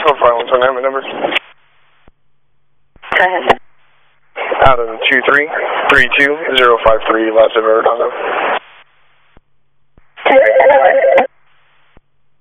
45129, my number. Go ahead. Out of 2332053, last November Tango.